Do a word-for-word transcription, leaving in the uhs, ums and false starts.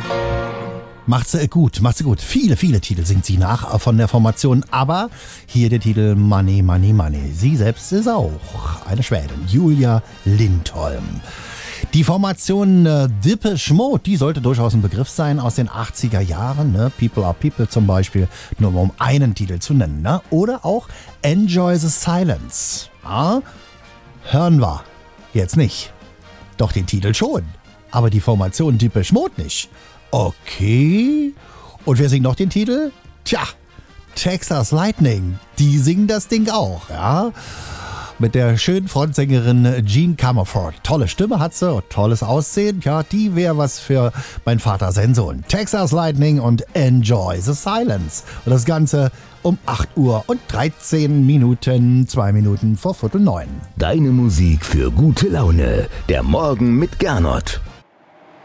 Macht sie gut, macht sie gut. Viele, viele Titel singt sie nach von der Formation, aber hier der Titel Money, Money, Money. Sie selbst ist auch eine Schwedin, Julia Lindholm. Die Formation äh, Depeche Mode, die sollte durchaus ein Begriff sein aus den achtziger Jahren. Ne? People are People zum Beispiel, nur um einen Titel zu nennen. Ne? Oder auch Enjoy the Silence. Ja? Hören wir jetzt nicht. Doch den Titel schon. Aber die Formation Depeche Mode nicht. Okay. Und wer singt noch den Titel? Tja, Texas Lightning. Die singen das Ding auch, ja. Mit der schönen Frontsängerin Jean Comerford. Tolle Stimme hat sie und tolles Aussehen. Ja, die wäre was für mein Vater sein Sohn. Texas Lightning und Enjoy the Silence. Und das Ganze um acht Uhr und dreizehn Minuten, zwei Minuten vor Viertel neun. Deine Musik für gute Laune. Der Morgen mit Gernot.